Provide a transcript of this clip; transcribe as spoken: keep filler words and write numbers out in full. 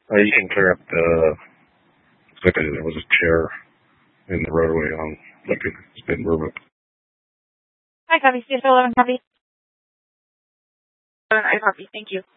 Uh, you can clear up the, looks like there was a chair in the roadway on looking. It's been removed. Hi, copy. C S eleven, copy. I copy. Thank you.